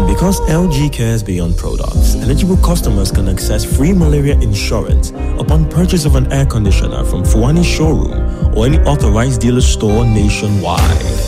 Because LG cares beyond products, eligible customers can access free malaria insurance upon purchase of an air conditioner from Fuani Showroom or any authorized dealer store nationwide.